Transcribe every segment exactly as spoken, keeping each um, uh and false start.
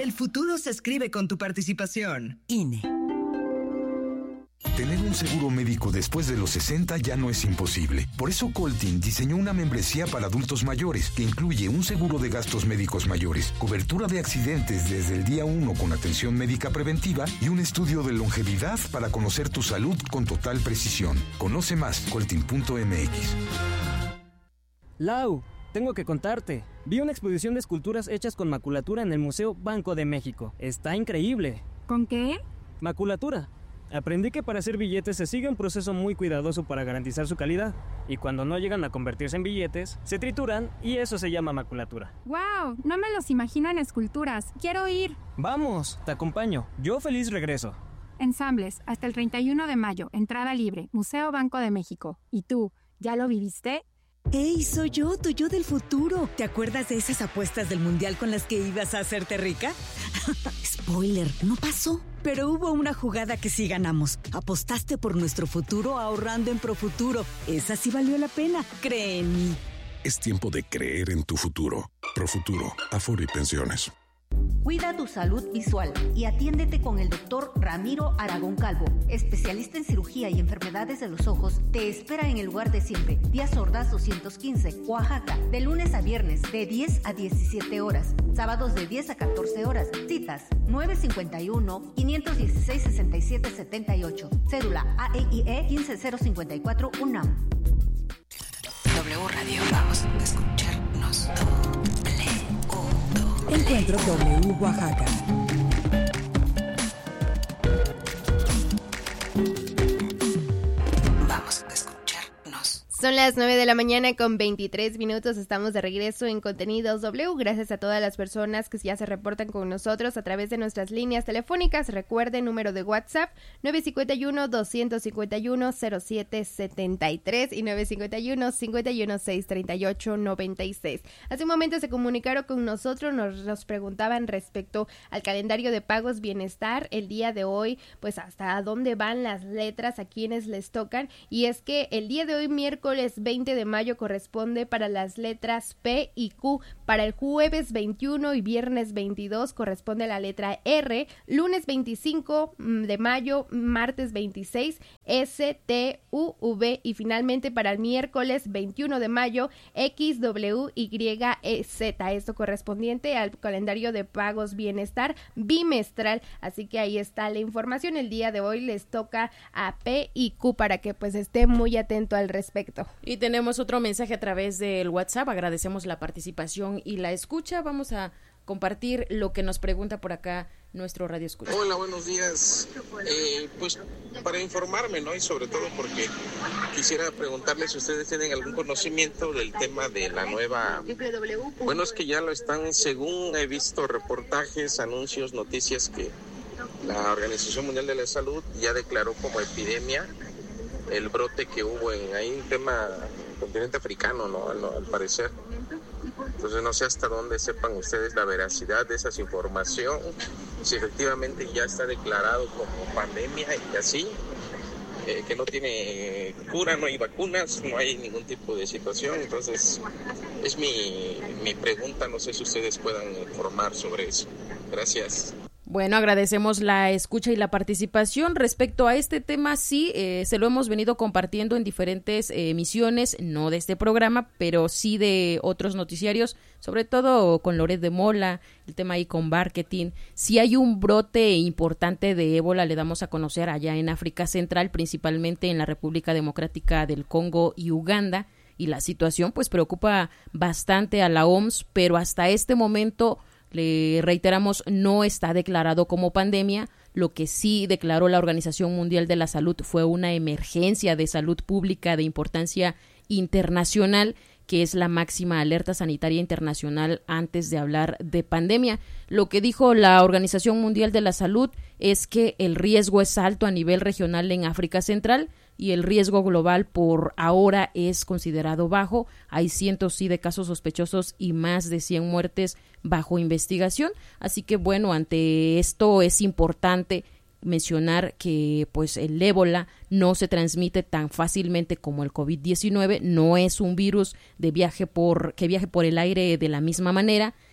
El futuro se escribe con tu participación. I N E. Tener un seguro médico después de los sesenta ya no es imposible. Por eso Coltin diseñó una membresía para adultos mayores que incluye un seguro de gastos médicos mayores, cobertura de accidentes desde el día uno con atención médica preventiva y un estudio de longevidad para conocer tu salud con total precisión. Conoce más, coltin punto m x. Lau, tengo que contarte. Vi una exposición de esculturas hechas con maculatura en el Museo Banco de México. Está increíble. ¿Con qué? Maculatura. Aprendí que para hacer billetes se sigue un proceso muy cuidadoso para garantizar su calidad. Y cuando no llegan a convertirse en billetes, se trituran y eso se llama maculatura. ¡Wow! No me los imagino en esculturas. ¡Quiero ir! Vamos, te acompaño. Yo feliz regreso. Ensambles, hasta el treinta y uno de mayo. Entrada libre. Museo Banco de México. ¿Y tú, ya lo viviste? ¡Hey, soy yo, tu yo del futuro! ¿Te acuerdas de esas apuestas del mundial con las que ibas a hacerte rica? Spoiler, no pasó. Pero hubo una jugada que sí ganamos. Apostaste por nuestro futuro ahorrando en Profuturo. Esa sí valió la pena. Cree en mí. Es tiempo de creer en tu futuro. Profuturo, Afore y Pensiones. Cuida tu salud visual y atiéndete con el doctor Ramiro Aragón Calvo, especialista en cirugía y enfermedades de los ojos. Te espera en el lugar de siempre, Díaz Ordaz doscientos quince, Oaxaca, de lunes a viernes de diez a diecisiete horas, sábados de diez a catorce horas. Citas nueve cinco uno, cinco uno seis, seis siete siete ocho, cédula A E I E uno cinco cero cinco cuatro, UNAM. W Radio, vamos a escucharnos. Encuentro W Oaxaca. Vamos a escucharnos. Son las nueve de la mañana con veintitrés minutos, estamos de regreso en Contenidos W, gracias a todas las personas que ya se reportan con nosotros a través de nuestras líneas telefónicas. Recuerden, número de WhatsApp nueve cinco uno, dos cinco uno, cero siete siete tres y nueve cinco uno, cinco uno seis, tres ocho nueve seis. Hace un momento se comunicaron con nosotros, nos, nos preguntaban respecto al calendario de pagos Bienestar. El día de hoy, pues hasta dónde van las letras, a quienes les tocan, y es que el día de hoy, miércoles veinte de mayo, corresponde para las letras P y Q. Para el jueves veintiuno y viernes veintidós corresponde la letra R. Lunes veinticinco de mayo, martes veintiséis, S, T, U, V. Y finalmente para el miércoles veintiuno de mayo, X, W, Y, E, Z. Esto correspondiente al calendario de pagos Bienestar bimestral. Así que ahí está la información. El día de hoy les toca a P y Q para que pues esté muy atento al respecto. Y tenemos otro mensaje a través del WhatsApp. Agradecemos la participación y la escucha. Vamos a compartir lo que nos pregunta por acá nuestro radio escucha. Hola, buenos días. Eh, pues para informarme, ¿no? Y sobre todo porque quisiera preguntarles si ustedes tienen algún conocimiento del tema de la nueva... Bueno, es que ya lo están, según he visto reportajes, anuncios, noticias, que la Organización Mundial de la Salud ya declaró como epidemia el brote que hubo en ahí, un tema continente africano, ¿no? Al, al parecer. Entonces no sé hasta dónde sepan ustedes la veracidad de esa información, si efectivamente ya está declarado como pandemia y así, eh, que no tiene cura, no hay vacunas, no hay ningún tipo de situación. Entonces es mi, mi pregunta, no sé si ustedes puedan informar sobre eso. Gracias. Bueno, agradecemos la escucha y la participación. Respecto a este tema, sí, eh, se lo hemos venido compartiendo en diferentes eh, emisiones, no de este programa, pero sí de otros noticiarios, sobre todo con Loret de Mola, el tema ahí con marketing. Si hay un brote importante de ébola, le damos a conocer allá en África Central, principalmente en la República Democrática del Congo y Uganda, y la situación pues preocupa bastante a la O M S, pero hasta este momento... Le reiteramos, no está declarado como pandemia. Lo que sí declaró la Organización Mundial de la Salud fue una emergencia de salud pública de importancia internacional, que es la máxima alerta sanitaria internacional antes de hablar de pandemia. Lo que dijo la Organización Mundial de la Salud es que el riesgo es alto a nivel regional en África Central y el riesgo global por ahora es considerado bajo. Hay cientos sí de casos sospechosos y más de cien muertes bajo investigación. Así que bueno, ante esto es importante mencionar que pues el ébola no se transmite tan fácilmente como el covid diecinueve, no es un virus de viaje por que viaje por el aire de la misma manera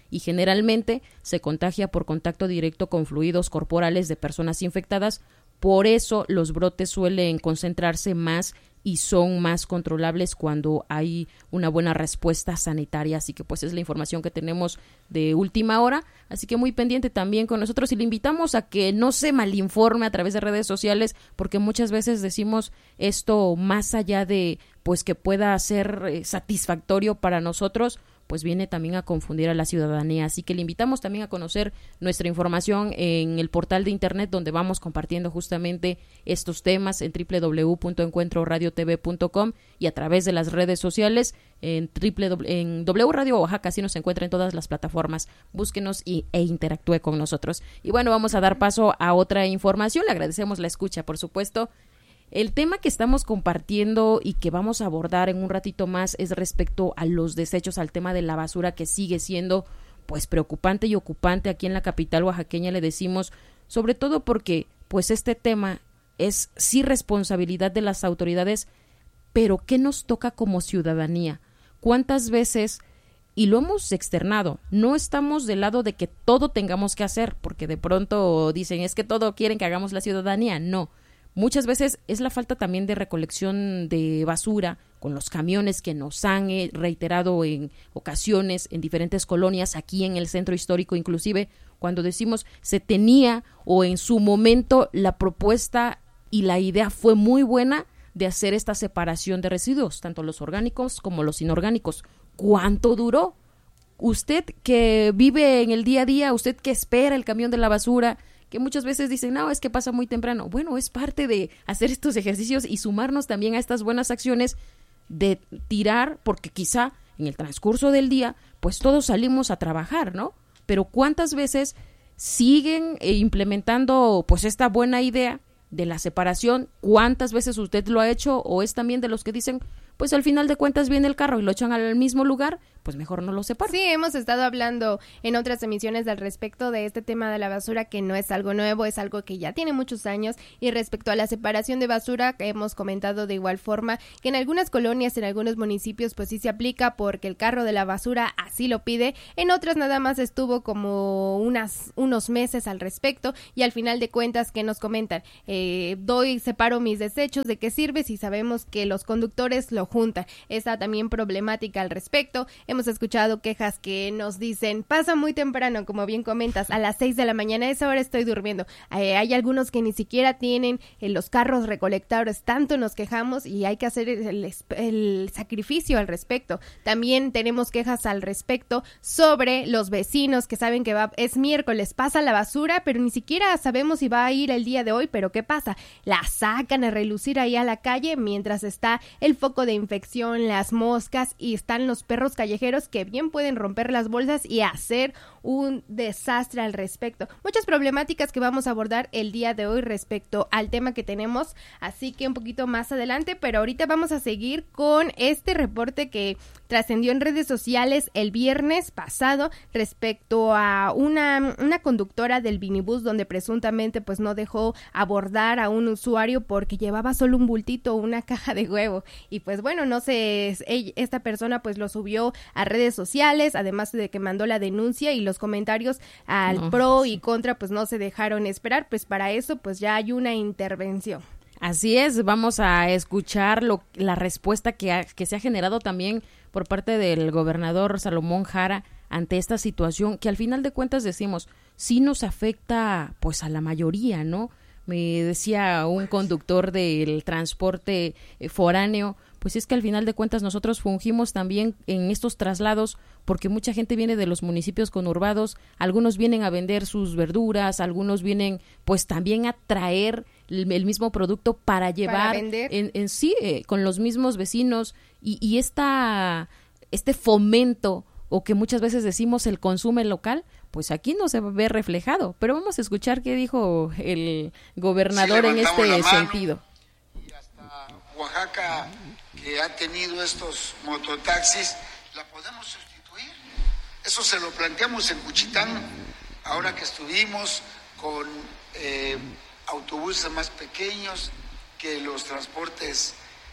y generalmente se contagia por contacto directo con fluidos corporales de personas infectadas. Por eso los brotes suelen concentrarse más y son más controlables cuando hay una buena respuesta sanitaria. Así que pues es la información que tenemos de última hora. Así que muy pendiente también con nosotros y le invitamos a que no se malinforme a través de redes sociales, porque muchas veces decimos esto más allá de pues que pueda ser eh, satisfactorio para nosotros, pues viene también a confundir a la ciudadanía. Así que le invitamos también a conocer nuestra información en el portal de internet donde vamos compartiendo justamente estos temas en doble u doble u doble u punto encuentro radio t v punto com y a través de las redes sociales en, triple, en W Radio Oaxaca, así nos encuentra en todas las plataformas. Búsquenos y, e interactúe con nosotros. Y bueno, vamos a dar paso a otra información. Le agradecemos la escucha, por supuesto. El tema que estamos compartiendo y que vamos a abordar en un ratito más es respecto a los desechos, al tema de la basura, que sigue siendo pues preocupante y ocupante aquí en la capital oaxaqueña, le decimos, sobre todo porque pues este tema es sí responsabilidad de las autoridades, pero ¿qué nos toca como ciudadanía? ¿Cuántas veces, y lo hemos externado, no estamos del lado de que todo tengamos que hacer, porque de pronto dicen es que todo quieren que hagamos la ciudadanía? No. Muchas veces es la falta también de recolección de basura con los camiones que nos han eh, reiterado en ocasiones en diferentes colonias, aquí en el centro histórico inclusive, cuando decimos se tenía o en su momento la propuesta y la idea fue muy buena de hacer esta separación de residuos, tanto los orgánicos como los inorgánicos. ¿Cuánto duró? Usted que vive en el día a día, usted que espera el camión de la basura, que muchas veces dicen, no, es que pasa muy temprano. Bueno, es parte de hacer estos ejercicios y sumarnos también a estas buenas acciones de tirar, porque quizá en el transcurso del día, pues todos salimos a trabajar, ¿no? Pero ¿cuántas veces siguen implementando pues esta buena idea de la separación? ¿Cuántas veces usted lo ha hecho o es también de los que dicen, pues al final de cuentas viene el carro y lo echan al mismo lugar, pues mejor no lo separo? Sí, hemos estado hablando en otras emisiones al respecto de este tema de la basura, que no es algo nuevo, es algo que ya tiene muchos años, y respecto a la separación de basura, que hemos comentado de igual forma que en algunas colonias, en algunos municipios, pues sí se aplica porque el carro de la basura así lo pide, en otras nada más estuvo como unas unos meses al respecto, y al final de cuentas, ¿qué nos comentan? Eh, doy, separo mis desechos, ¿de qué sirve si sabemos que los conductores lo juntan? Esta también problemática al respecto. Hemos escuchado quejas que nos dicen, pasa muy temprano, como bien comentas, a las seis de la mañana, a esa hora estoy durmiendo. Eh, hay algunos que ni siquiera tienen eh, los carros recolectadores, tanto nos quejamos y hay que hacer el, el sacrificio al respecto. También tenemos quejas al respecto sobre los vecinos que saben que va, es miércoles, pasa la basura, pero ni siquiera sabemos si va a ir el día de hoy, pero ¿qué pasa? La sacan a relucir ahí a la calle mientras está el foco de infección, las moscas, y están los perros callejeros que bien pueden romper las bolsas y hacer un desastre al respecto. Muchas problemáticas que vamos a abordar el día de hoy respecto al tema que tenemos, así que un poquito más adelante, pero ahorita vamos a seguir con este reporte que trascendió en redes sociales el viernes pasado respecto a una, una conductora del minibús donde presuntamente pues no dejó abordar a un usuario porque llevaba solo un bultito, una caja de huevo, y pues bueno, no sé, esta persona pues lo subió a redes sociales, además de que mandó la denuncia, y los comentarios al no, pro sí. y contra pues no se dejaron esperar, pues para eso pues ya hay una intervención. Así es, vamos a escuchar lo, la respuesta que, ha, que se ha generado también por parte del gobernador Salomón Jara ante esta situación, que al final de cuentas decimos, sí nos afecta pues a la mayoría, ¿no? Me decía un conductor del transporte foráneo, pues es que al final de cuentas nosotros fungimos también en estos traslados porque mucha gente viene de los municipios conurbados, algunos vienen a vender sus verduras, algunos vienen pues también a traer el, el mismo producto para llevar para vender. En, en sí eh, con los mismos vecinos, y, y esta, este fomento, o que muchas veces decimos el consumo local, pues aquí no se ve reflejado, pero vamos a escuchar qué dijo el gobernador en este sentido. Y hasta Oaxaca, que ha tenido estos mototaxis, ¿la podemos sustituir? Eso se lo planteamos en Cuchitán, ahora que estuvimos con eh, autobuses más pequeños, que los transportes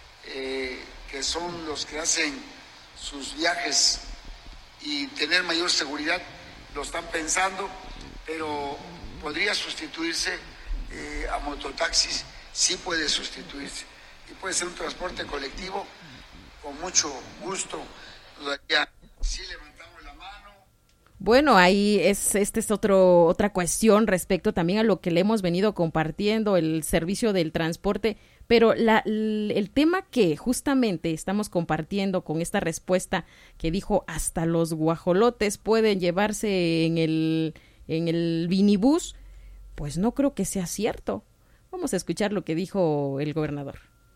eh, que son los que hacen sus viajes y tener mayor seguridad, lo están pensando, pero podría sustituirse eh, a mototaxis, sí puede sustituirse. Y puede ser un transporte colectivo, con mucho gusto, lo daría, sí levantamos la mano. Bueno, ahí es, este es otro, otra cuestión respecto también a lo que le hemos venido compartiendo, el servicio del transporte, pero la, el tema que justamente estamos compartiendo con esta respuesta que dijo hasta los guajolotes pueden llevarse en el, en el minibús, pues no creo que sea cierto. Vamos a escuchar lo que dijo el gobernador.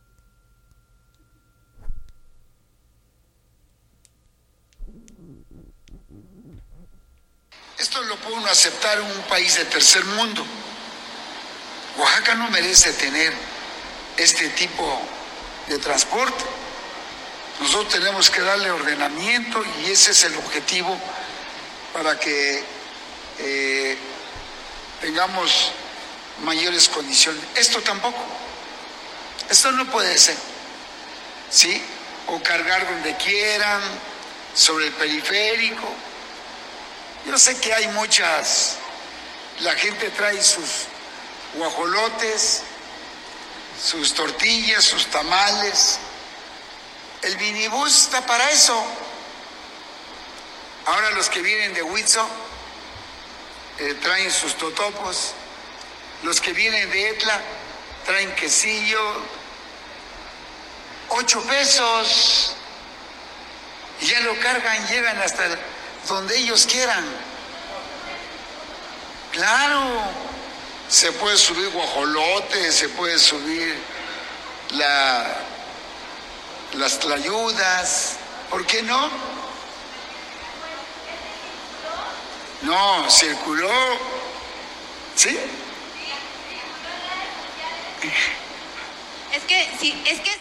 Esto lo puede uno aceptar en un país de tercer mundo. Oaxaca no merece tener este tipo de transporte. Nosotros tenemos que darle ordenamiento y ese es el objetivo para que eh, tengamos mayores condiciones. Esto tampoco. Esto no puede ser. ¿Sí? O cargar donde quieran, sobre el periférico. Yo sé que hay muchas, la gente trae sus guajolotes, sus tortillas, sus tamales. El minibús está para eso. Ahora los que vienen de Huitzo eh, traen sus totopos. Los que vienen de Etla traen quesillo. Ocho pesos. Y ya lo cargan, llegan hasta donde ellos quieran. Claro, se puede subir guajolote, se puede subir la, las tlayudas, ¿por qué no? No, circuló, ¿sí? Es que, sí, es que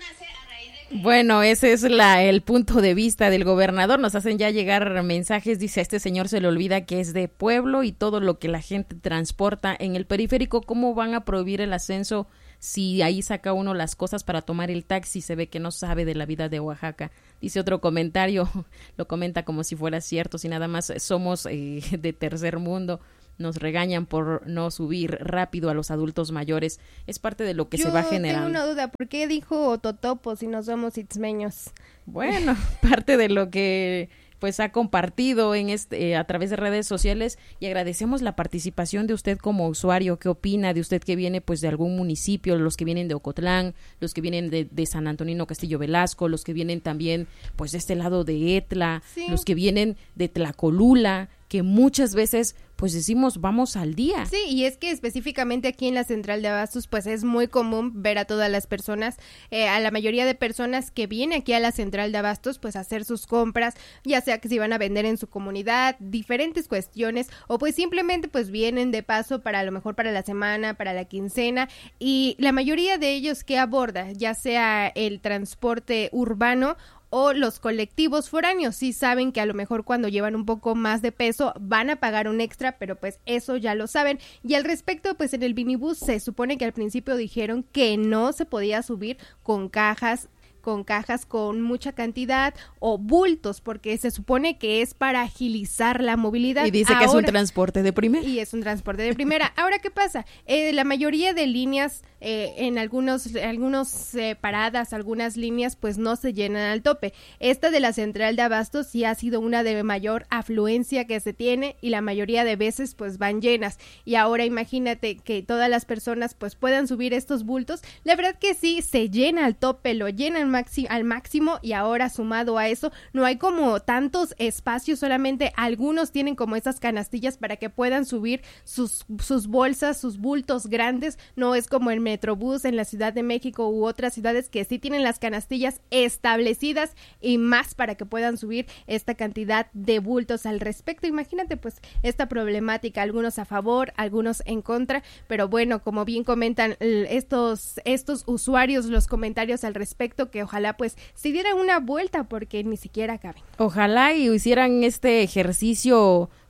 Bueno, ese es la, el punto de vista del gobernador. Nos hacen ya llegar mensajes, dice, a este señor se le olvida que es de pueblo y todo lo que la gente transporta en el periférico, ¿cómo van a prohibir el ascenso si ahí saca uno las cosas para tomar el taxi? Se ve que no sabe de la vida de Oaxaca. Dice otro comentario, lo comenta como si fuera cierto, si nada más somos eh, de tercer mundo. Nos regañan por no subir rápido a los adultos mayores. Es parte de lo que Yo se va generando. Yo tengo una duda. ¿Por qué dijo Totopo si no somos itzmeños? Bueno, parte de lo que pues ha compartido en este eh, a través de redes sociales, y agradecemos la participación de usted como usuario. ¿Qué opina de usted que viene pues de algún municipio? Los que vienen de Ocotlán, los que vienen de, de San Antonino Castillo Velasco, los que vienen también pues de este lado de Etla, sí. Los que vienen de Tlacolula, que muchas veces pues decimos vamos al día. Sí, y es que específicamente aquí en la central de abastos pues es muy común ver a todas las personas, eh, a la mayoría de personas que viene aquí a la central de abastos pues a hacer sus compras, ya sea que se van a vender en su comunidad, diferentes cuestiones, o pues simplemente pues vienen de paso para a lo mejor para la semana, para la quincena, y la mayoría de ellos que aborda, ya sea el transporte urbano o los colectivos foráneos, sí saben que a lo mejor cuando llevan un poco más de peso van a pagar un extra, pero pues eso ya lo saben. Y al respecto, pues en el minibús se supone que al principio dijeron que no se podía subir con cajas con cajas con mucha cantidad o bultos, porque se supone que es para agilizar la movilidad. Y dice Ahora, que es un transporte de primera. Y es un transporte de primera. Ahora, ¿qué pasa? Eh, la mayoría de líneas, eh, en algunos, algunos eh, paradas, algunas líneas, pues no se llenan al tope. Esta de la central de abastos sí ha sido una de mayor afluencia que se tiene y la mayoría de veces pues van llenas. Y ahora imagínate que todas las personas pues puedan subir estos bultos. La verdad que sí, se llena al tope, lo llenan al máximo, y ahora sumado a eso no hay como tantos espacios, solamente algunos tienen como esas canastillas para que puedan subir sus, sus bolsas, sus bultos grandes. No es como el Metrobús en la Ciudad de México u otras ciudades que sí tienen las canastillas establecidas y más para que puedan subir esta cantidad de bultos. Al respecto, imagínate pues esta problemática, algunos a favor, algunos en contra, pero bueno, como bien comentan estos, estos usuarios, los comentarios al respecto, que ojalá pues se dieran una vuelta porque ni siquiera caben. Ojalá y hicieran este ejercicio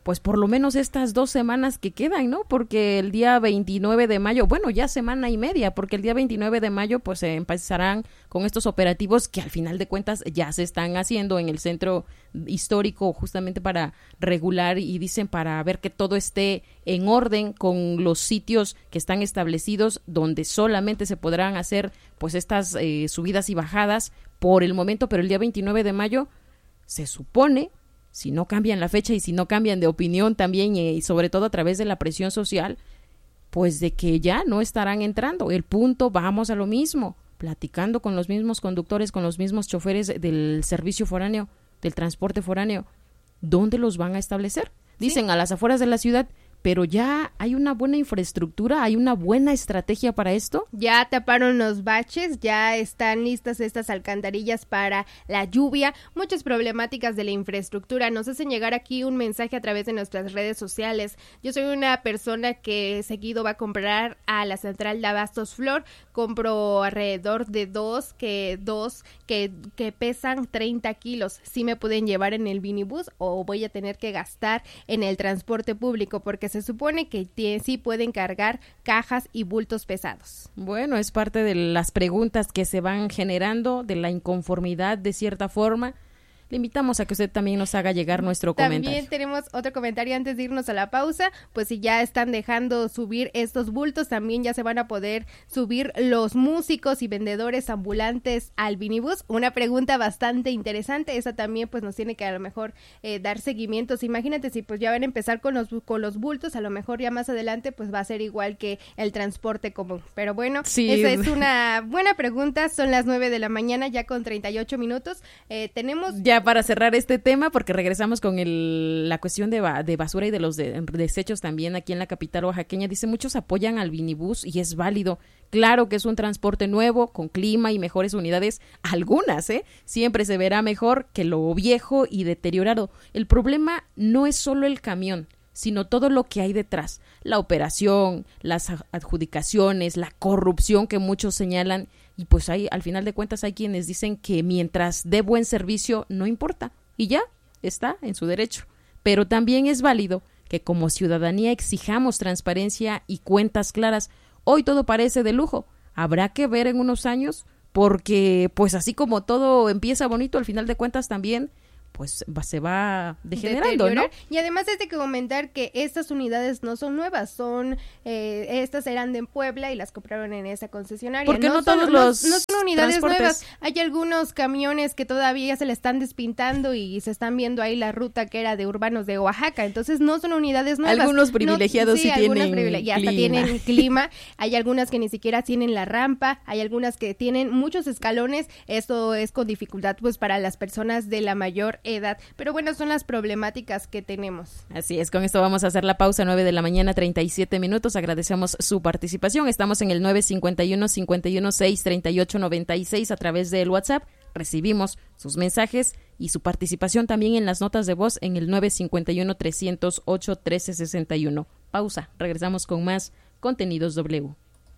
pues por lo menos estas dos semanas que quedan, ¿no? Porque el día veintinueve de mayo, bueno, ya semana y media, porque el día veintinueve de mayo pues se empezarán con estos operativos que al final de cuentas ya se están haciendo en el centro histórico justamente para regular y dicen para ver que todo esté en orden con los sitios que están establecidos donde solamente se podrán hacer pues estas eh, subidas y bajadas por el momento, pero el día veintinueve de mayo se supone, si no cambian la fecha y si no cambian de opinión también eh, y sobre todo a través de la presión social, pues de que ya no estarán entrando. El punto, vamos a lo mismo, platicando con los mismos conductores, con los mismos choferes del servicio foráneo, del transporte foráneo, ¿dónde los van a establecer? Dicen, ¿sí? A las afueras de la ciudad, pero ya hay una buena infraestructura, hay una buena estrategia para esto. Ya taparon los baches, ya están listas estas alcantarillas para la lluvia. Muchas problemáticas de la infraestructura nos hacen llegar aquí un mensaje a través de nuestras redes sociales. Yo soy una persona que seguido va a comprar a la central de Abastos Flor. Compro alrededor de dos que dos que, que pesan treinta kilos. Sí me pueden llevar en el minibús o voy a tener que gastar en el transporte público porque se supone que t- sí pueden cargar cajas y bultos pesados. Bueno, es parte de las preguntas que se van generando, de la inconformidad de cierta forma. Le invitamos a que usted también nos haga llegar nuestro También comentario. También tenemos otro comentario antes de irnos a la pausa, pues si ya están dejando subir estos bultos, también ya se van a poder subir los músicos y vendedores ambulantes al minibús. Una pregunta bastante interesante, esa también pues nos tiene que a lo mejor eh, dar seguimientos. Imagínate si pues ya van a empezar con los, con los bultos, a lo mejor ya más adelante pues va a ser igual que el transporte común. Pero bueno, sí. Esa es una buena pregunta, son las nueve de la mañana ya con treinta y ocho minutos. Eh, tenemos... Ya para cerrar este tema, porque regresamos con el, la cuestión de, ba, de basura y de los de, desechos también aquí en la capital oaxaqueña. Dice, muchos apoyan al minibús y es válido. Claro que es un transporte nuevo, con clima y mejores unidades, algunas, ¿eh? Siempre se verá mejor que lo viejo y deteriorado. El problema no es solo el camión, sino todo lo que hay detrás. La operación, las adjudicaciones, la corrupción que muchos señalan. Y pues hay, al final de cuentas hay quienes dicen que mientras dé buen servicio no importa y ya está en su derecho. Pero también es válido que como ciudadanía exijamos transparencia y cuentas claras. Hoy todo parece de lujo, habrá que ver en unos años porque pues así como todo empieza bonito, al final de cuentas también pues va, se va degenerando, ¿no? Y además es de que comentar que estas unidades no son nuevas, son eh, estas eran de Puebla y las compraron en esa concesionaria. Porque no, no son, todos los no, no son unidades nuevas, hay algunos camiones que todavía se le están despintando y se están viendo ahí la ruta que era de urbanos de Oaxaca, entonces no son unidades nuevas. Algunos privilegiados no, sí, sí tienen privile- y hasta clima. tienen clima, hay algunas que ni siquiera tienen la rampa, hay algunas que tienen muchos escalones, esto es con dificultad pues para las personas de la mayor edad, pero bueno, son las problemáticas que tenemos. Así es, con esto vamos a hacer la pausa, nueve de la mañana, treinta y siete minutos, agradecemos su participación, estamos en el nueve cincuenta y uno, cincuenta y uno, seis, treinta y ocho, noventa y seis a través del WhatsApp, recibimos sus mensajes y su participación también en las notas de voz en el nueve cincuenta y uno, trescientos ocho, trece sesenta y uno. Pausa, regresamos con más Contenidos W.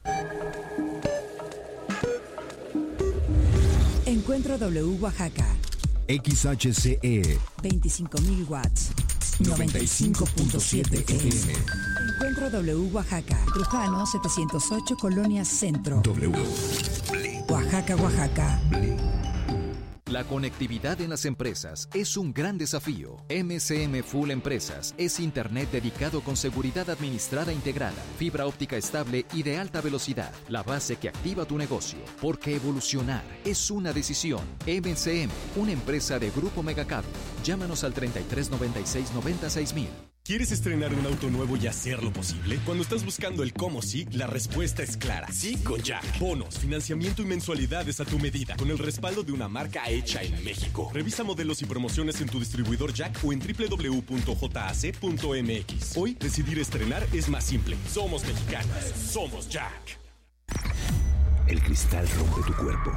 Encuentro W Oaxaca. X H C E veinticinco mil watts. noventa y cinco punto siete F M. Encuentro W Oaxaca. Trujano setecientos ocho, Colonia Centro. W. Oaxaca, Oaxaca. La conectividad en las empresas es un gran desafío. M C M Full Empresas es Internet dedicado con seguridad administrada integrada, fibra óptica estable y de alta velocidad. La base que activa tu negocio. Porque evolucionar es una decisión. M C M, una empresa de Grupo Megacable. Llámanos al treinta y tres noventa y seis noventa y seis mil. ¿Quieres estrenar un auto nuevo y hacerlo posible? Cuando estás buscando el cómo sí, la respuesta es clara. Sí con Jack. Bonos, financiamiento y mensualidades a tu medida, con el respaldo de una marca hecha en México. Revisa modelos y promociones en tu distribuidor Jack o en doble u doble u doble u punto j a c punto m x. Hoy, decidir estrenar es más simple. Somos mexicanos. Somos Jack. El cristal rompe tu cuerpo.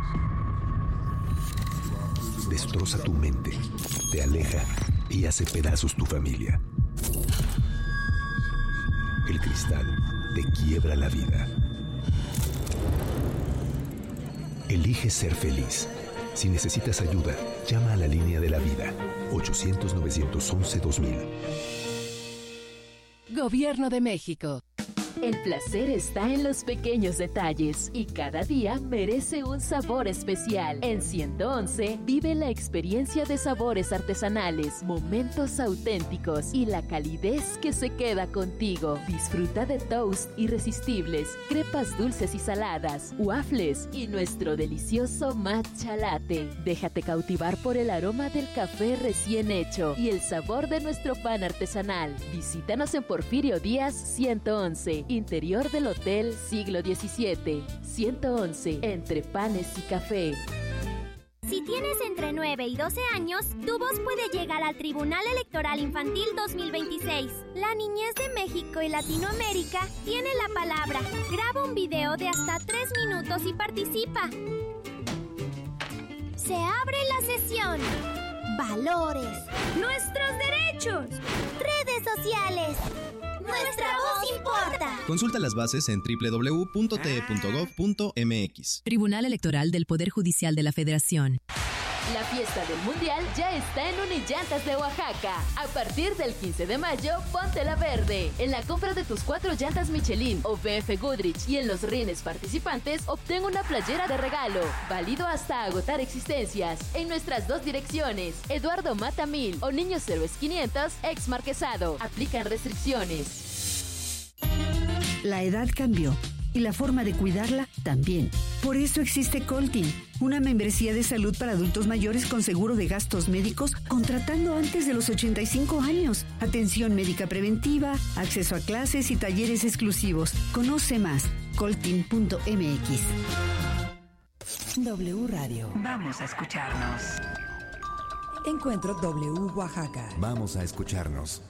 Destroza tu mente. Te aleja y hace pedazos tu familia. El cristal te quiebra la vida. Elige ser feliz. Si necesitas ayuda, llama a la línea de la vida. ochocientos, novecientos once, dos mil. Gobierno de México. El placer está en los pequeños detalles y cada día merece un sabor especial. En ciento once vive la experiencia de sabores artesanales, momentos auténticos y la calidez que se queda contigo. Disfruta de toast irresistibles, crepas dulces y saladas, waffles y nuestro delicioso matcha latte. Déjate cautivar por el aroma del café recién hecho y el sabor de nuestro pan artesanal. Visítanos en Porfirio Díaz ciento once. Interior del Hotel Siglo diecisiete. ciento once, entre panes y café. Si tienes entre nueve y doce años, tu voz puede llegar al Tribunal Electoral Infantil dos mil veintiséis. La niñez de México y Latinoamérica tiene la palabra. Graba un video de hasta tres minutos y participa. Se abre la sesión. Valores. Nuestros derechos. Redes sociales. Nuestra voz importa. Consulta las bases en doble u doble u doble u punto t e punto gov punto m x. Tribunal Electoral del Poder Judicial de la Federación. La fiesta del Mundial ya está en Unillantas de Oaxaca. A partir del quince de mayo, ponte la verde. En la compra de tus cuatro llantas Michelin o B F Goodrich y en los rines participantes, obtén una playera de regalo. Válido hasta agotar existencias. En nuestras dos direcciones, Eduardo Mata mil o Niños Héroes quinientos, ex Marquesado. Aplican restricciones. La edad cambió y la forma de cuidarla también. Por eso existe Coltin, una membresía de salud para adultos mayores con seguro de gastos médicos contratando antes de los ochenta y cinco años. Atención médica preventiva, acceso a clases y talleres exclusivos. Conoce más, coltin punto m x. W Radio. Vamos a escucharnos. Encuentro W Oaxaca. Vamos a escucharnos.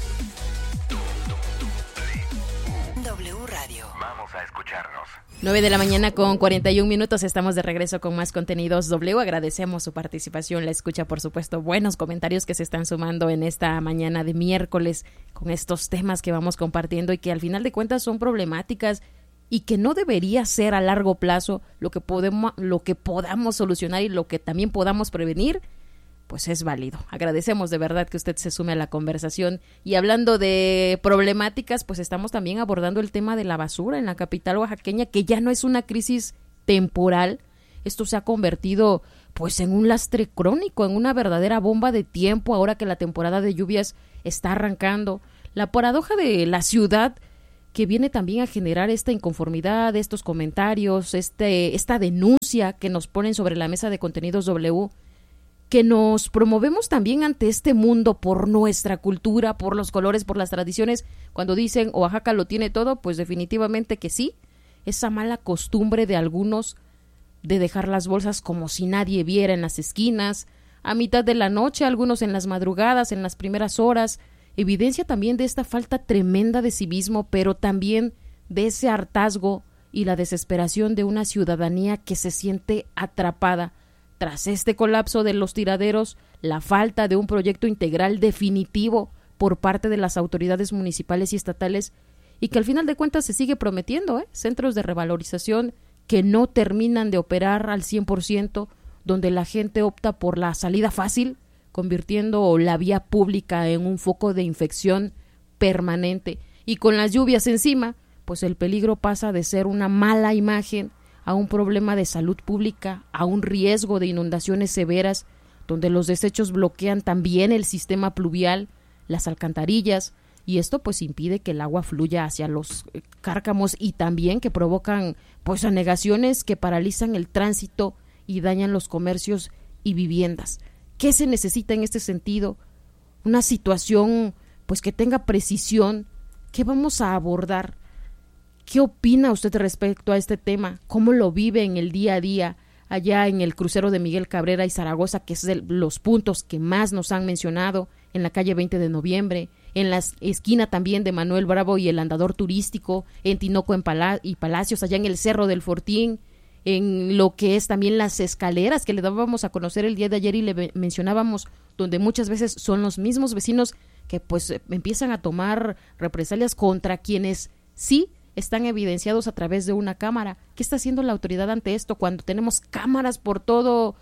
W Radio. Vamos a escucharnos. nueve de la mañana con cuarenta y un minutos. Estamos de regreso con más contenidos W. Agradecemos su participación, la escucha, por supuesto. Buenos comentarios que se están sumando en esta mañana de miércoles con estos temas que vamos compartiendo y que al final de cuentas son problemáticas y que no debería ser a largo plazo lo que podemos, lo que podamos solucionar y lo que también podamos prevenir. Pues es válido. Agradecemos de verdad que usted se sume a la conversación. Y hablando de problemáticas, pues estamos también abordando el tema de la basura en la capital oaxaqueña, que ya no es una crisis temporal. Esto se ha convertido pues en un lastre crónico, en una verdadera bomba de tiempo ahora que la temporada de lluvias está arrancando. La paradoja de la ciudad que viene también a generar esta inconformidad, estos comentarios, este, esta denuncia que nos ponen sobre la mesa de contenidos W, que nos promovemos también ante este mundo por nuestra cultura, por los colores, por las tradiciones. Cuando dicen Oaxaca lo tiene todo, pues definitivamente que sí. Esa mala costumbre de algunos de dejar las bolsas como si nadie viera en las esquinas, a mitad de la noche, algunos en las madrugadas, en las primeras horas, evidencia también de esta falta tremenda de civismo, pero también de ese hartazgo y la desesperación de una ciudadanía que se siente atrapada. Tras este colapso de los tiraderos, la falta de un proyecto integral definitivo por parte de las autoridades municipales y estatales, y que al final de cuentas se sigue prometiendo, ¿eh? Centros de revalorización que no terminan de operar al cien por ciento, donde la gente opta por la salida fácil, convirtiendo la vía pública en un foco de infección permanente. Y con las lluvias encima, pues el peligro pasa de ser una mala imagen a un problema de salud pública, a un riesgo de inundaciones severas, donde los desechos bloquean también el sistema pluvial, las alcantarillas, y esto pues impide que el agua fluya hacia los cárcamos y también que provocan pues anegaciones que paralizan el tránsito y dañan los comercios y viviendas. ¿Qué se necesita en este sentido? Una situación pues que tenga precisión. ¿Qué vamos a abordar? ¿Qué opina usted respecto a este tema? ¿Cómo lo vive en el día a día allá en el crucero de Miguel Cabrera y Zaragoza, que es de los puntos que más nos han mencionado, en la calle veinte de noviembre, en la esquina también de Manuel Bravo y el andador turístico, en Tinoco en Pala- y Palacios, allá en el Cerro del Fortín, en lo que es también las escaleras que le dábamos a conocer el día de ayer y le mencionábamos, donde muchas veces son los mismos vecinos que pues empiezan a tomar represalias contra quienes sí están evidenciados a través de una cámara. ¿Qué está haciendo la autoridad ante esto cuando tenemos cámaras por todo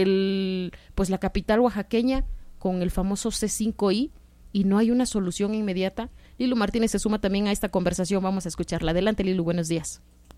el pues la capital oaxaqueña con el famoso C cinco I y no hay una solución inmediata? Lilu Martínez se suma también a esta conversación, vamos a escucharla. Adelante, Lilu, buenos días.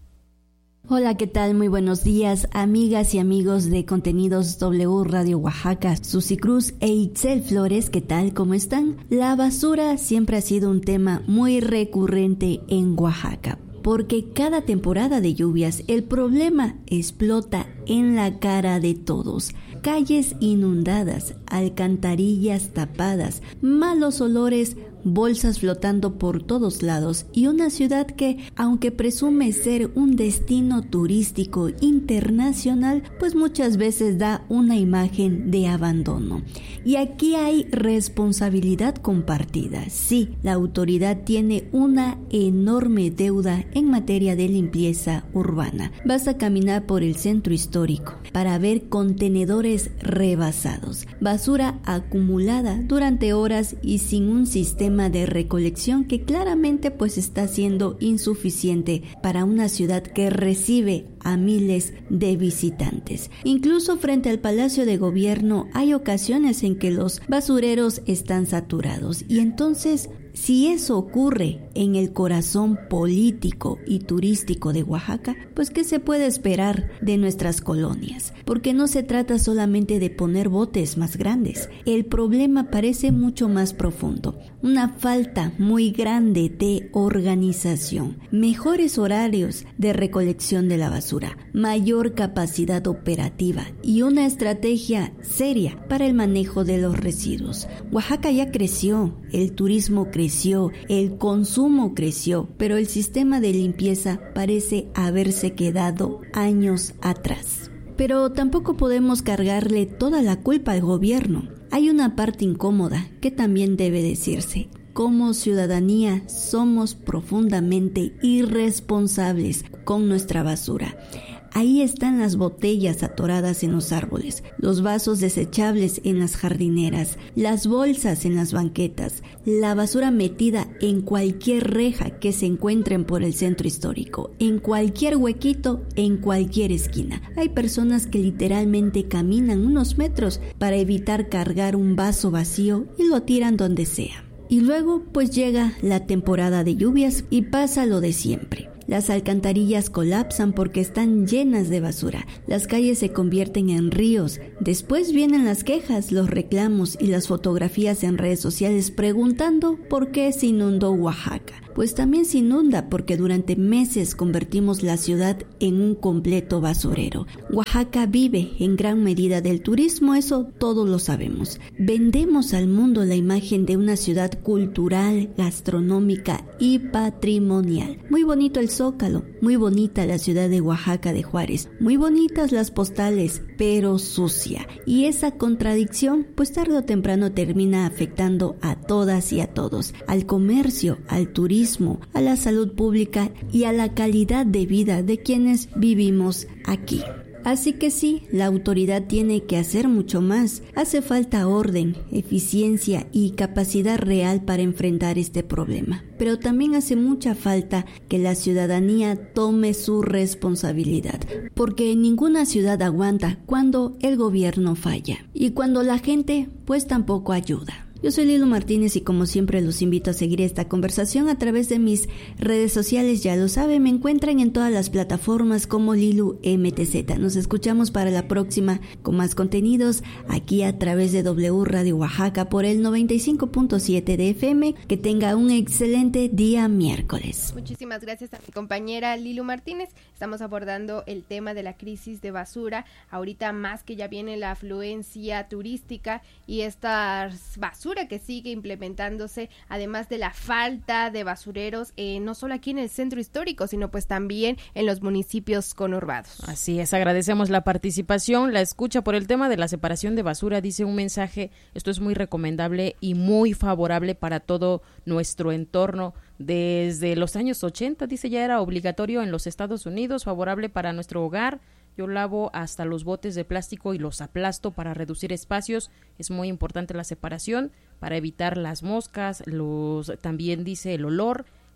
Hola, ¿qué tal? Muy buenos días, amigas y amigos de Contenidos W Radio Oaxaca, Susi Cruz e Itzel Flores, ¿qué tal? ¿Cómo están? La basura siempre ha sido un tema muy recurrente en Oaxaca, porque cada temporada de lluvias el problema explota en la cara de todos. Calles inundadas, alcantarillas tapadas, malos olores, bolsas flotando por todos lados y una ciudad que, aunque presume ser un destino turístico internacional, pues muchas veces da una imagen de abandono. Y aquí hay responsabilidad compartida. Sí, la autoridad tiene una enorme deuda en materia de limpieza urbana. Basta caminar por el centro histórico para ver contenedores rebasados, basura acumulada durante horas y sin un sistema de recolección que claramente pues está siendo insuficiente para una ciudad que recibe a miles de visitantes. Incluso frente al Palacio de Gobierno hay ocasiones en que los basureros están saturados y entonces, si eso ocurre en el corazón político y turístico de Oaxaca, pues ¿qué se puede esperar de nuestras colonias? Porque no se trata solamente de poner botes más grandes. El problema parece mucho más profundo. Una falta muy grande de organización, mejores horarios de recolección de la basura, mayor capacidad operativa y una estrategia seria para el manejo de los residuos. Oaxaca ya creció, el turismo creció, el consumo creció, pero el sistema de limpieza parece haberse quedado años atrás. Pero tampoco podemos cargarle toda la culpa al gobierno. Hay una parte incómoda que también debe decirse. Como ciudadanía somos profundamente irresponsables con nuestra basura. Ahí están las botellas atoradas en los árboles, los vasos desechables en las jardineras, las bolsas en las banquetas, la basura metida en cualquier reja que se encuentren por el centro histórico, en cualquier huequito, en cualquier esquina. Hay personas que literalmente caminan unos metros para evitar cargar un vaso vacío y lo tiran donde sea. Y luego pues llega la temporada de lluvias y pasa lo de siempre. Las alcantarillas colapsan porque están llenas de basura. Las calles se convierten en ríos. Después vienen las quejas, los reclamos y las fotografías en redes sociales preguntando por qué se inundó Oaxaca. Pues también se inunda porque durante meses convertimos la ciudad en un completo basurero. Oaxaca vive en gran medida del turismo, eso todos lo sabemos. Vendemos al mundo la imagen de una ciudad cultural, gastronómica y patrimonial. Muy bonito el Zócalo, muy bonita la ciudad de Oaxaca de Juárez, muy bonitas las postales, pero sucia. Y esa contradicción, pues tarde o temprano termina afectando a todas y a todos, al comercio, al turismo, a la salud pública y a la calidad de vida de quienes vivimos aquí. Así que sí, la autoridad tiene que hacer mucho más. Hace falta orden, eficiencia y capacidad real para enfrentar este problema. Pero también hace mucha falta que la ciudadanía tome su responsabilidad, porque ninguna ciudad aguanta cuando el gobierno falla y cuando la gente pues tampoco ayuda. Yo soy Lilu Martínez y como siempre los invito a seguir esta conversación a través de mis redes sociales, ya lo saben, me encuentran en todas las plataformas como Lilu M T Z. Nos escuchamos para la próxima con más contenidos aquí a través de W Radio Oaxaca por el noventa y cinco punto siete de F M. Que tenga un excelente día miércoles. Muchísimas gracias a mi compañera Lilu Martínez. Estamos abordando el tema de la crisis de basura. Ahorita más que ya viene la afluencia turística y estas basuras que sigue implementándose, además de la falta de basureros, eh, no solo aquí en el centro histórico, sino pues también en los municipios conurbados. Así es, agradecemos la participación, la escucha por el tema de la separación de basura. Dice un mensaje, esto es muy recomendable y muy favorable para todo nuestro entorno. Desde los años ochenta, dice, ya era obligatorio en los Estados Unidos, favorable para nuestro hogar. Yo lavo hasta los botes de plástico y los aplasto para reducir espacios. Es muy importante la separación para evitar las moscas, los también dice el olor.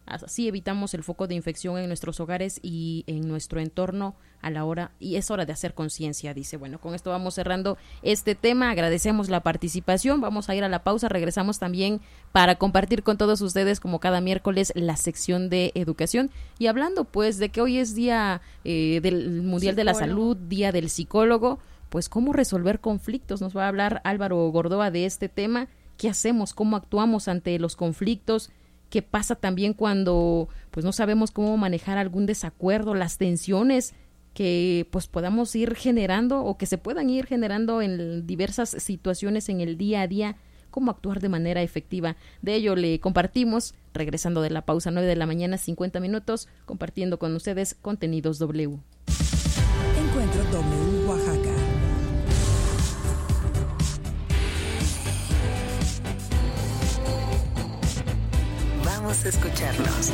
Así evitamos el foco de infección en nuestros hogares y en nuestro entorno a la hora, y es hora de hacer conciencia, dice. Bueno, con esto vamos cerrando este tema, agradecemos la participación, vamos a ir a la pausa, regresamos también para compartir con todos ustedes, como cada miércoles, la sección de educación, y hablando pues de que hoy es día eh, del Mundial de la Salud, Día del Psicólogo, pues cómo resolver conflictos, nos va a hablar Álvaro Gordoa de este tema, qué hacemos, cómo actuamos ante los conflictos, qué pasa también cuando pues no sabemos cómo manejar algún desacuerdo, las tensiones que pues podamos ir generando o que se puedan ir generando en diversas situaciones en el día a día, cómo actuar de manera efectiva. De ello le compartimos, regresando de la pausa, nueve de la mañana, cincuenta minutos, compartiendo con ustedes Contenidos W. Encuentro W Oaxaca. Vamos a escucharnos.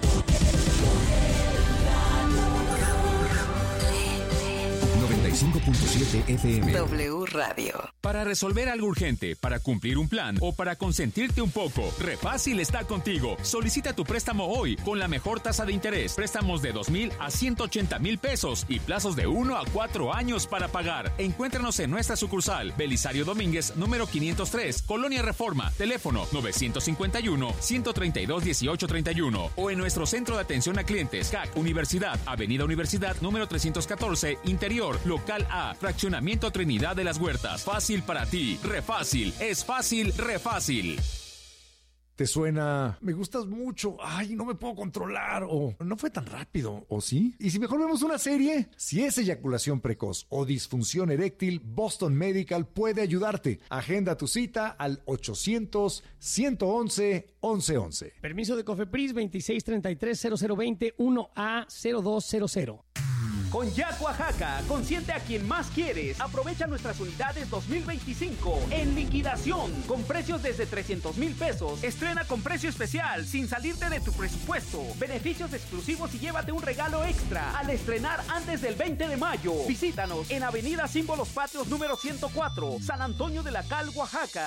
noventa y cinco punto siete F M. W Radio. Para resolver algo urgente, para cumplir un plan o para consentirte un poco, Refácil está contigo. Solicita tu préstamo hoy con la mejor tasa de interés. Préstamos de dos mil a ciento ochenta mil pesos y plazos de uno a cuatro años para pagar. Encuéntranos en nuestra sucursal Belisario Domínguez, número quinientos tres, Colonia Reforma. Teléfono novecientos cincuenta y uno, ciento treinta y dos, dieciocho treinta y uno. O en nuestro centro de atención a clientes, C A C Universidad, Avenida Universidad, número trescientos catorce, Interior, Local A, Fraccionamiento Trinidad de las Huertas. Fácil para ti. Refácil. Es fácil, refácil. ¿Te suena? Me gustas mucho. Ay, no me puedo controlar. O no fue tan rápido. ¿O sí? ¿Y si mejor vemos una serie? Si es eyaculación precoz o disfunción eréctil, Boston Medical puede ayudarte. Agenda tu cita al ochocientos, ciento once, once once. Permiso de COFEPRIS veintiséis treinta y tres, cero cero veinte, uno A cero dos cero cero. Con Jack Oaxaca, consiente a quien más quieres. Aprovecha nuestras unidades dos mil veinticinco en liquidación, con precios desde trescientos mil pesos. Estrena con precio especial, sin salirte de tu presupuesto. Beneficios exclusivos y llévate un regalo extra al estrenar antes del veinte de mayo. Visítanos en Avenida Símbolos Patrios número ciento cuatro, San Antonio de la Cal, Oaxaca.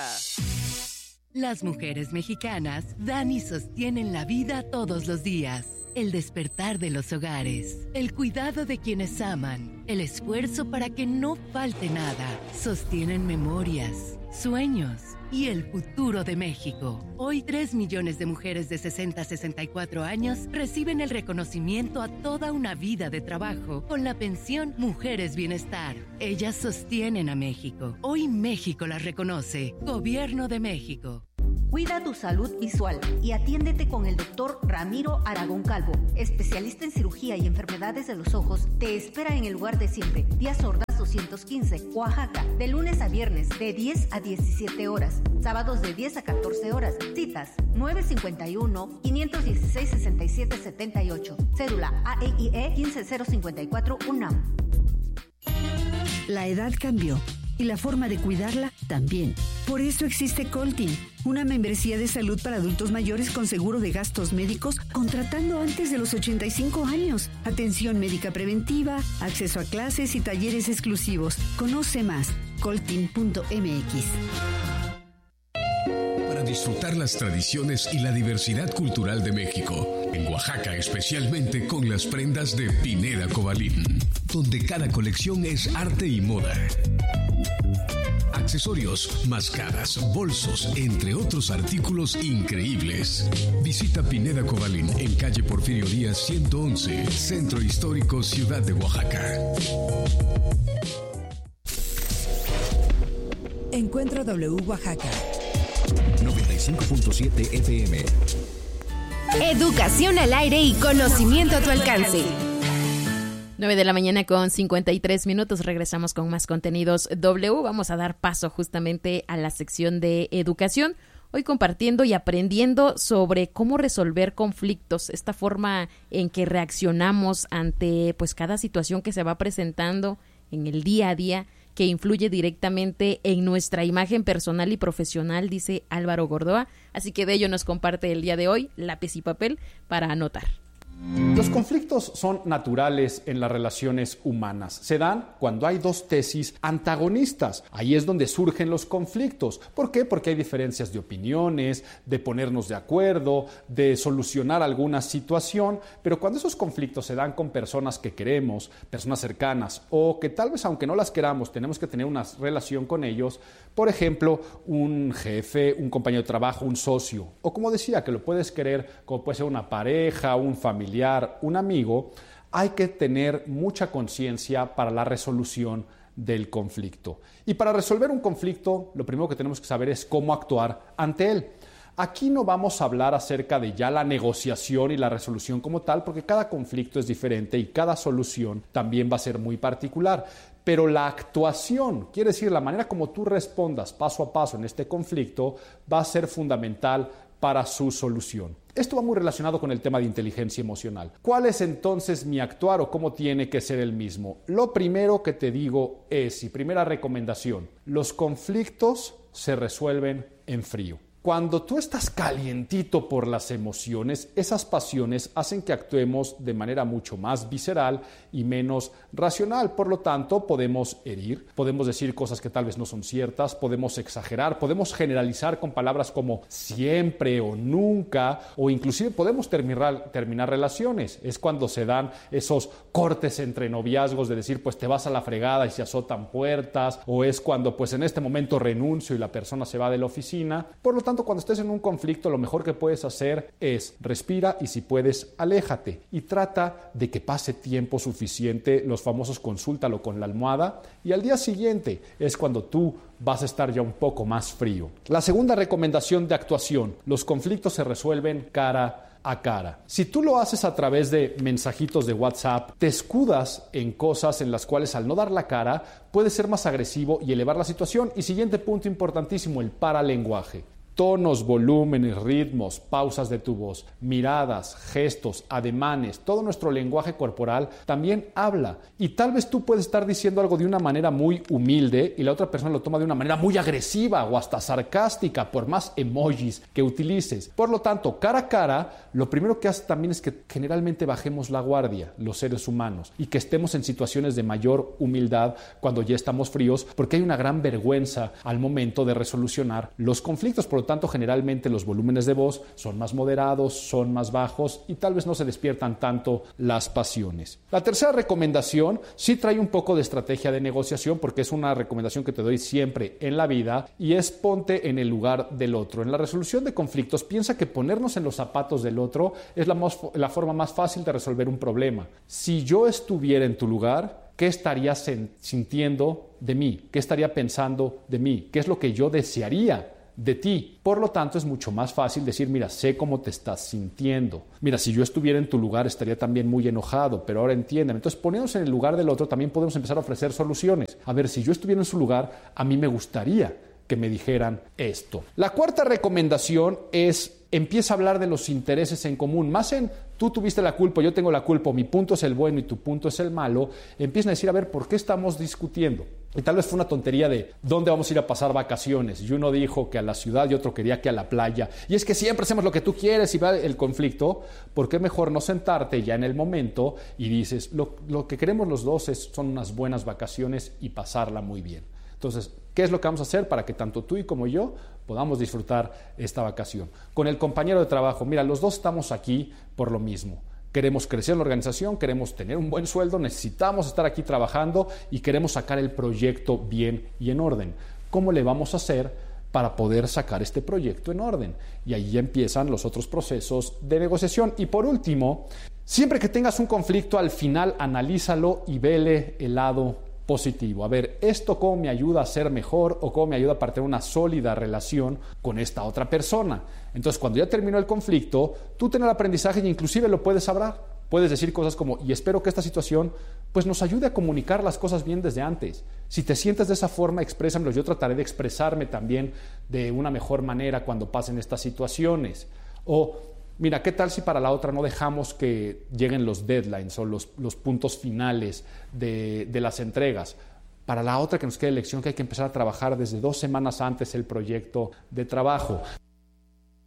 Las mujeres mexicanas dan y sostienen la vida todos los días. El despertar de los hogares, el cuidado de quienes aman, el esfuerzo para que no falte nada, sostienen memorias, sueños y el futuro de México. Hoy tres millones de mujeres de sesenta a sesenta y cuatro años reciben el reconocimiento a toda una vida de trabajo con la pensión Mujeres Bienestar. Ellas sostienen a México. Hoy México las reconoce. Gobierno de México. Cuida tu salud visual y atiéndete con el doctor Ramiro Aragón Calvo, especialista en cirugía y enfermedades de los ojos. Te espera en el lugar de siempre, Díaz Ordaz doscientos quince, Oaxaca, de lunes a viernes de diez a diecisiete horas, sábados de diez a catorce horas. Citas nueve cincuenta y uno, quinientos dieciséis, sesenta y siete setenta y ocho, cédula A E I E quince cero cincuenta y cuatro, UNAM. La edad cambió y la forma de cuidarla también. Por eso existe Coltin, una membresía de salud para adultos mayores con seguro de gastos médicos contratando antes de los ochenta y cinco años. Atención médica preventiva, acceso a clases y talleres exclusivos. Conoce más, coltin punto m x. Para disfrutar las tradiciones y la diversidad cultural de México, en Oaxaca especialmente con las prendas de Pineda Cobalín, donde cada colección es arte y moda. Accesorios, máscaras, bolsos, entre otros artículos increíbles. Visita Pineda Cobalín en calle Porfirio Díaz ciento once, Centro Histórico, Ciudad de Oaxaca. Encuentro W Oaxaca. noventa y cinco punto siete F M. Educación al aire y conocimiento a tu alcance. nueve de la mañana con cincuenta y tres minutos, regresamos con más contenidos W. Vamos a dar paso justamente a la sección de educación, hoy compartiendo y aprendiendo sobre cómo resolver conflictos, esta forma en que reaccionamos ante pues cada situación que se va presentando en el día a día, que influye directamente en nuestra imagen personal y profesional, dice Álvaro Gordoa. Así que de ello nos comparte el día de hoy lápiz y papel para anotar. Los conflictos son naturales en las relaciones humanas. Se dan cuando hay dos tesis antagonistas. Ahí es donde surgen los conflictos. ¿Por qué? Porque hay diferencias de opiniones, de ponernos de acuerdo, de solucionar alguna situación. Pero cuando esos conflictos se dan con personas que queremos, personas cercanas, o que tal vez aunque no las queramos, tenemos que tener una relación con ellos, por ejemplo, un jefe, un compañero de trabajo, un socio, o como decía, que lo puedes querer como puede ser una pareja, un familiar, un amigo, hay que tener mucha conciencia para la resolución del conflicto. Y para resolver un conflicto, lo primero que tenemos que saber es cómo actuar ante él. Aquí no vamos a hablar acerca de ya la negociación y la resolución como tal, porque cada conflicto es diferente y cada solución también va a ser muy particular. Pero la actuación, quiere decir la manera como tú respondas paso a paso en este conflicto, va a ser fundamental para su solución. Esto va muy relacionado con el tema de inteligencia emocional. ¿Cuál es entonces mi actuar o cómo tiene que ser el mismo? Lo primero que te digo es, y primera recomendación, los conflictos se resuelven en frío. Cuando tú estás calientito por las emociones, esas pasiones hacen que actuemos de manera mucho más visceral y menos racional. Por lo tanto, podemos herir, podemos decir cosas que tal vez no son ciertas, podemos exagerar, podemos generalizar con palabras como siempre o nunca, o inclusive podemos terminar, terminar relaciones. Es cuando se dan esos cortes entre noviazgos de decir, pues te vas a la fregada y se azotan puertas, o es cuando pues en este momento renuncio y la persona se va de la oficina. Por lo tanto, cuando estés en un conflicto, lo mejor que puedes hacer es respira y si puedes, aléjate y trata de que pase tiempo suficiente, los famosos consúltalo con la almohada, y al día siguiente es cuando tú vas a estar ya un poco más frío. La segunda recomendación de actuación, los conflictos se resuelven cara a cara. Si tú lo haces a través de mensajitos de WhatsApp, te escudas en cosas en las cuales al no dar la cara puedes ser más agresivo y elevar la situación. Y siguiente punto importantísimo, el paralenguaje. Tonos, volúmenes, ritmos, pausas de tu voz, miradas, gestos, ademanes, todo nuestro lenguaje corporal también habla. Y tal vez tú puedes estar diciendo algo de una manera muy humilde y la otra persona lo toma de una manera muy agresiva o hasta sarcástica, por más emojis que utilices. Por lo tanto, cara a cara, lo primero que hace también es que generalmente bajemos la guardia, los seres humanos, y que estemos en situaciones de mayor humildad cuando ya estamos fríos, porque hay una gran vergüenza al momento de resolucionar los conflictos. Por lo tanto, generalmente los volúmenes de voz son más moderados, son más bajos y tal vez no se despiertan tanto las pasiones. La tercera recomendación sí trae un poco de estrategia de negociación, porque es una recomendación que te doy siempre en la vida, y es ponte en el lugar del otro. En la resolución de conflictos, piensa que ponernos en los zapatos del otro es la, más, la forma más fácil de resolver un problema. Si yo estuviera en tu lugar, ¿qué estaría sintiendo de mí? ¿Qué estaría pensando de mí? ¿Qué es lo que yo desearía de ti? Por lo tanto, es mucho más fácil decir, mira, sé cómo te estás sintiendo. Mira, si yo estuviera en tu lugar estaría también muy enojado, pero ahora entiéndeme. Entonces, poniéndonos en el lugar del otro, también podemos empezar a ofrecer soluciones. A ver, si yo estuviera en su lugar, a mí me gustaría que me dijeran esto. La cuarta recomendación es, empieza a hablar de los intereses en común, más en tú tuviste la culpa, yo tengo la culpa, mi punto es el bueno y tu punto es el malo. Empiezan a decir, a ver, ¿por qué estamos discutiendo? Y tal vez fue una tontería de dónde vamos a ir a pasar vacaciones. Y uno dijo que a la ciudad y otro quería que a la playa. Y es que siempre hacemos lo que tú quieres y va el conflicto. ¿Por qué mejor no sentarte ya en el momento y dices, lo, lo que queremos los dos es, son unas buenas vacaciones y pasarla muy bien? Entonces, ¿qué es lo que vamos a hacer para que tanto tú y como yo podamos disfrutar esta vacación? Con el compañero de trabajo, mira, los dos estamos aquí por lo mismo. Queremos crecer en la organización, queremos tener un buen sueldo, necesitamos estar aquí trabajando y queremos sacar el proyecto bien y en orden. ¿Cómo le vamos a hacer para poder sacar este proyecto en orden? Y ahí ya empiezan los otros procesos de negociación. Y por último, siempre que tengas un conflicto, al final analízalo y vele el lado positivo. A ver, ¿esto cómo me ayuda a ser mejor o cómo me ayuda para tener una sólida relación con esta otra persona? Entonces, cuando ya terminó el conflicto, tú tienes el aprendizaje e inclusive lo puedes hablar. Puedes decir cosas como, y espero que esta situación pues nos ayude a comunicar las cosas bien desde antes. Si te sientes de esa forma, exprésamelo. Yo trataré de expresarme también de una mejor manera cuando pasen estas situaciones. O mira, ¿qué tal si para la otra no dejamos que lleguen los deadlines o los, los puntos finales de, de las entregas? Para la otra que nos quede lección que hay que empezar a trabajar desde dos semanas antes el proyecto de trabajo.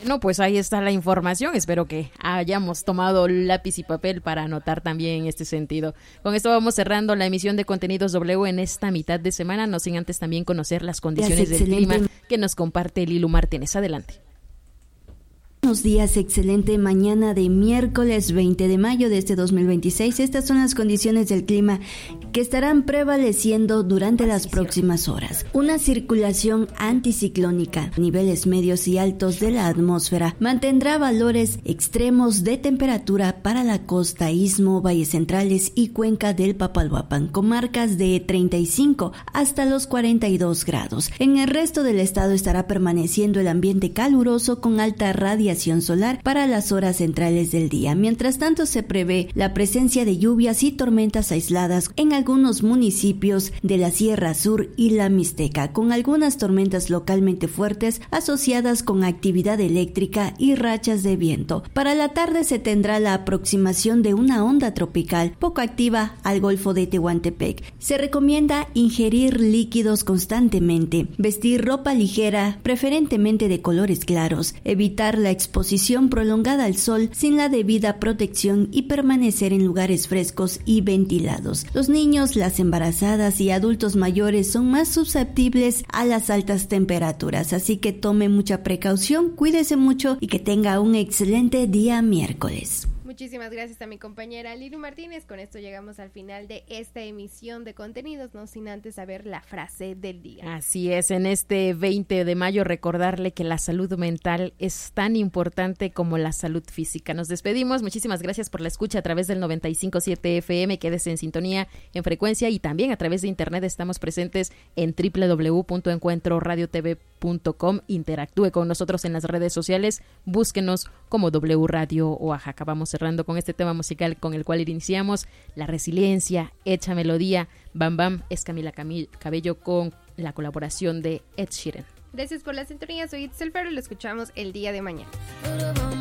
No, pues ahí está la información. Espero que hayamos tomado lápiz y papel para anotar también en este sentido. Con esto vamos cerrando la emisión de Contenidos W en esta mitad de semana, no sin antes también conocer las condiciones del clima que nos comparte Lilu Martínez. Adelante. Buenos días, excelente mañana de miércoles veinte de mayo de este dos mil veintiséis. Estas son las condiciones del clima que estarán prevaleciendo durante las próximas horas. Una circulación anticiclónica, niveles medios y altos de la atmósfera, mantendrá valores extremos de temperatura para la costa, istmo, valles centrales y cuenca del Papaloapan, con marcas de treinta y cinco hasta los cuarenta y dos grados. En el resto del estado estará permaneciendo el ambiente caluroso con alta radiación solar para las horas centrales del día. Mientras tanto, se prevé la presencia de lluvias y tormentas aisladas en algunos municipios de la Sierra Sur y la Mixteca, con algunas tormentas localmente fuertes asociadas con actividad eléctrica y rachas de viento. Para la tarde se tendrá la aproximación de una onda tropical poco activa al Golfo de Tehuantepec. Se recomienda ingerir líquidos constantemente, vestir ropa ligera, preferentemente de colores claros, evitar la exposición prolongada al sol sin la debida protección y permanecer en lugares frescos y ventilados. Los niños, las embarazadas y adultos mayores son más susceptibles a las altas temperaturas, así que tome mucha precaución, cuídese mucho y que tenga un excelente día miércoles. Muchísimas gracias a mi compañera Lilu Martínez. Con esto llegamos al final de esta emisión de Contenidos, no sin antes saber la frase del día. Así es, en este veinte de mayo recordarle que la salud mental es tan importante como la salud física. Nos despedimos, muchísimas gracias por la escucha a través del noventa y cinco punto siete F M, quédese en sintonía en frecuencia y también a través de internet estamos presentes en doble u doble u doble u punto encuentro radio t v punto com. Interactúe con nosotros en las redes sociales, búsquenos como W Radio Oaxaca. Vamos cerrando con este tema musical con el cual iniciamos, La Resiliencia, Hecha Melodía. Bam Bam es Camila Camil- Cabello con la colaboración de Ed Sheeran. Gracias por la sintonía, soy Itzel Ferro y lo escuchamos el día de mañana.